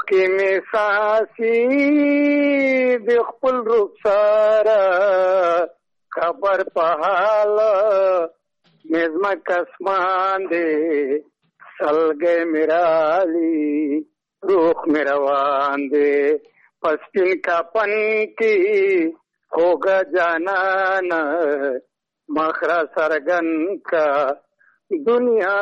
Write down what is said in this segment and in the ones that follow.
کې مې ساسي د خپل رخساره خبر په حال نظم کسمان دې سلګې میرالی روح مې روان دې پسپین کپن کی ہوگا جانانا مخرا سرگن کا دنیا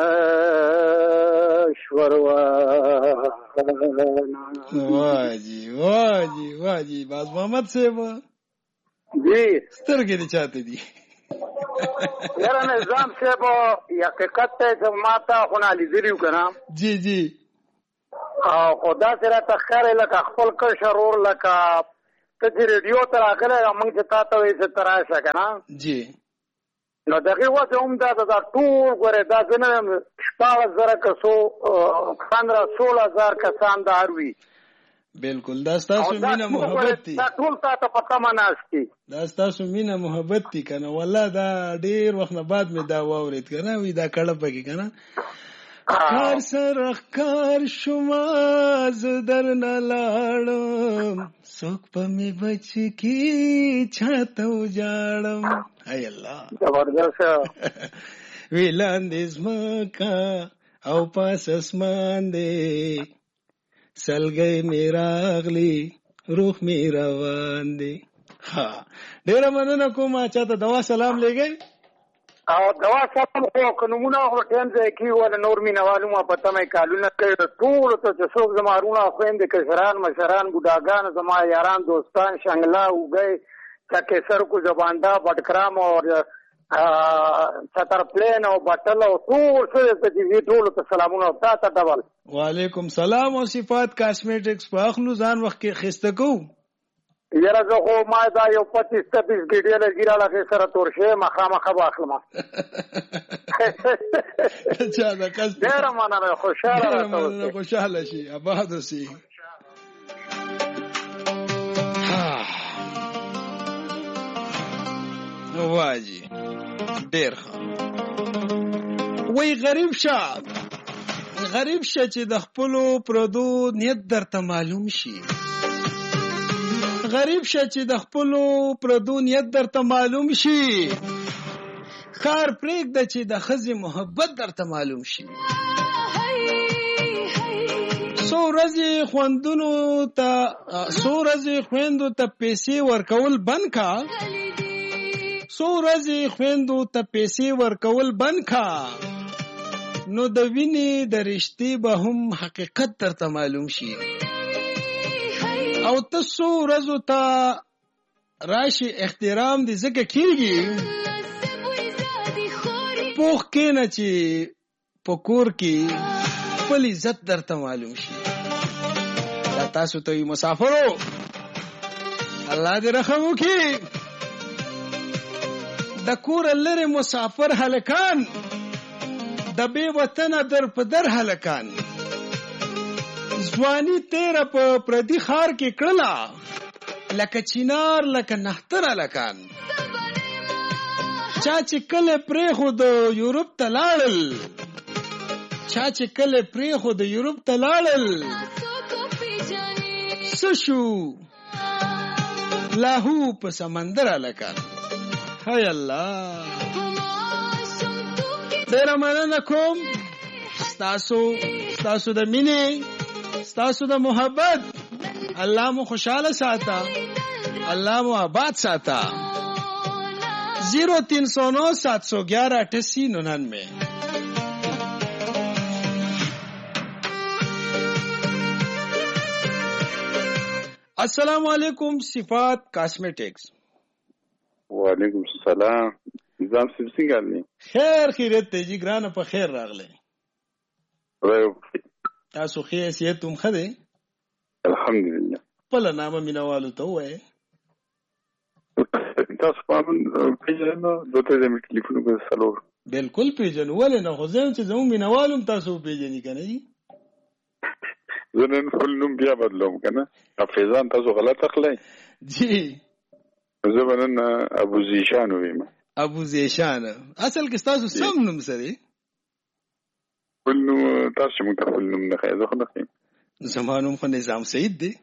شوروانا. واہ جی واہ جی واہ جی. باز محمد صاحب جی سترګې دې چاته دي؟ یاره نظام صاحب حقیقت ته ماته خو نه لیدلي که نه جی جی او خو داسې راته ښکاري لکه خپل کشر ور لکه ته چې ریډیو ته راغلی موږ چې تا ته وایي چې ته راشه که نه جی نو دغې وجه هم دا ده دا ټول ګورې دا زه نه یم 16,000 کسو 15-16,000 کسان دار وي. بالکل دا ستاسو مینه محبت دي. دا ټول تا ته په تمه ناست دي. دا ستاسو مینه محبت دي که نه. والله دا ډېر وخت نه بعد مې دا واورېد که نه وي دا کړه پکې که نه. کار سره ښکار شومه زه درنه لاړم څوک په مې بچ کې چاته وجاړم. ای الله زبردست وی لاندې ځمکه او پاس اسمان دی سلګۍ مې راغلی روح مې روان دی. ها ډېره مننه کوم. چاته دوا سلام لېږئ او دوا سلام خو که نومونه خو ټایم ځای کي وله نور مینهوالو ما په تمه یې کالونه کوي ټولو ته چې څوک زما وروڼه خویندې کشران مشران بوډاګان زما یاران دوستان شنګله اوږی چکېسر کو زبانده بټکرام او چترپلین او بټل او ټول څه ته چې ټولو ته سلامونه او تا ته ډبل. وعلیکم سلام او صفات کاسمیټکس په اخلو ځان وخت کې خسته کوو. یاره زه خو ما دا یو 25-26 ګیډې لرګي راغې سره تور شوی مخامخه به اخلم. ډېره مننه خوشحاله شي اباد اوسي. واجی ډېر ښه وای غریب شه چې د خپلو پردو نیت درته معلوم شي. غریب شه چې د خپلو پردو نیت درته معلوم شي. خار پرېږده چې د ښځې محبت درته معلوم شي. څو ورځې خویندو ته پیسې ورکول بند کا. څو ورځې خویندو ته پیسې ورکول بند کا نو د وینې د رشتې به هم حقیقت درته معلوم شي. او ته څو ورځو ته راشي احترام دې ځکه کېږي پوخ کېنه چې په کور کې خپل عزت درته معلوم شي. دا تاسو ته وي مسافرو الله دې رحم وکړي. د کور لرې مسافر هلکان د بې وطنه در په در هلکان ځواني تیره په پردي ښار کې کړله لکه چینار لکه نښتر هلکان. چا چې کله پرېښود یورپ ته لاړل څه شو لاهو په سمندر هلکان. هاي الله ډېره مننه کوم ستاسو د مینې ستاسو د محبت. الله مو خوشحاله ساته الله مو آباد ساته. 0309-711-8899. السلام علیکم صفات کاسمیټکس. وعلیکم السلام. نظام صاحب څنګه حال دی؟ خیر خیریت دی جی ګرانه په خیر راغلی. تاسو ښه حیثیت هم ښه دی الحمدلله. خپله نامه مینهوالو ته ووایئ. تاسو پامن پیژنو دوته زموږ ټلیفون په سلور بالکل پیژنو. ولې نه خو زه چې زموږ مینهوال هم تاسو پیژني که نه جي. زه نن خپل نوم بیا بدلوم که نه حافظان تاسو غلط اخلی جی. زه به نن ابوزیشان ویم. ابوزیشان اصل کې ستاسو سم نوم څه دی؟ خپل نوم تاسو چې موږ ته خپل نوم نه ښایي زه خو نه ښیم. زمانوم خو نظام سعید دی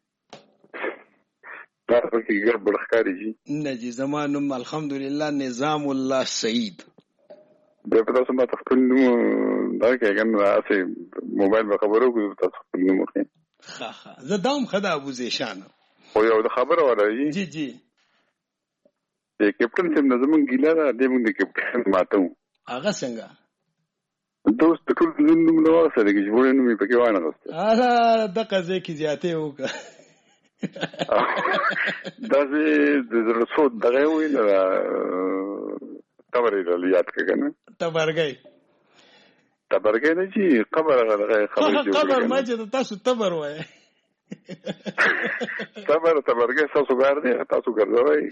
دا پکې ګډوډ ښکاري جی نه جی زمانوم الحمدلله نظام الله سعید بیا په تاسو ما خپل نوم دا کې کنه تاسو موبایل په خبرو کې تاسو خپل نوم وکړئ ها ها زه داوم خدا ابو زیشان خو یو د خبره ورایي جی جی کیپټن سم نظم ګیلا دا د موږ د کیپټن ماتو هغه څنګه دوست ټول نوم نو سره کې جوړ نوم په کې وانه غوښته د قضې کې زیاتې وکړه دا د رسول دغه وی نه خبرې یاد کړه تبرګي نه چې خبره خبر ما چې تاسو تبر وای تبرګي تاسو ګرځي تاسو ګرځوي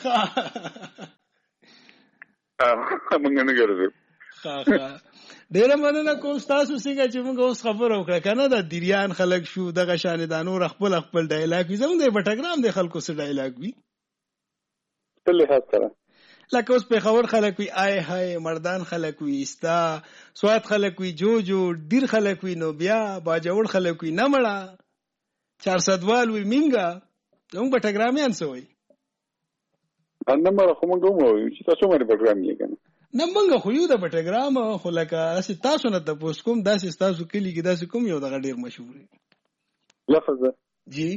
موږ نه ګرځو ډیره مننه کوم تاسو څنګه چې موږ اوس خبر وکړه کنه د دیریان خلک شو دغه شان د نور خپل ډایلاګ وي زموږ د بټګرام د خلکو سره ډایلاګ وي تل هڅه سره لکه اوس په خبر خلک وي آی هاي مردان خلک وي استا سواد خلک وي جو ډیر خلک وي نو بیا باجوړ خلک وي نه مړه 400 وال وي مینګه زموږ بټګرامیان سوې ان مړه خو موږ وایو چې تاسو مې بټګرام یې کنه نه موږ خو یو د بټګرام خو لکه اسی تاسو نه تاسو کوم داسې تاسو کلی کې داسې کوم یو دغه ډیر مشهور لفظ جی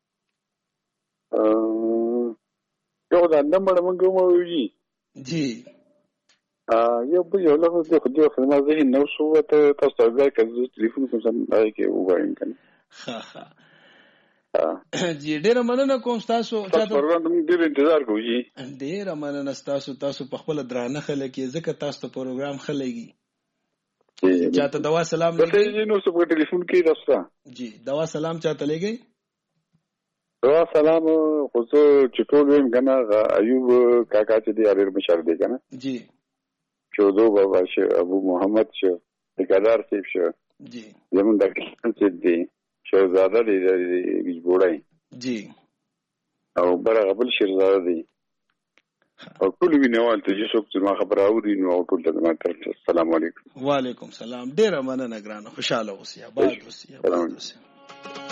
یو دا نمبر موږ وایو جی یو په یو لفظ د خدای خدمت زه نو شو ته تاسو ځای کې ټلیفون کوم څه کې وګورئ کنه ها جی ډیر مننه کوم تاسو پروګرام ډیر انتظار کوو جی ډیر مننه تاسو په خپل درانه خلک ځکه تاسو ته پروګرام خلګي چاته دوا سلام لګي نو څه په ټلیفون کې راځه جی دوا سلام چاته لګي دوا سلام خو چې ټول ویم کنه ایوب کاکا چې دی اړیر مشر دی کنه جی چودو بابا شه ابو محمد شه ټیکادار صاحب شه جی زمون د چې دی شهزاده دی ویجبوړای جی او برغه بل شهزاده دی او ټول وینوال ته چې څوک ما خبر اوري نو ټول ته السلام علیکم وعلیکم السلام ډیر مننه ګرانه خوشاله اوسئ آباد اوسئ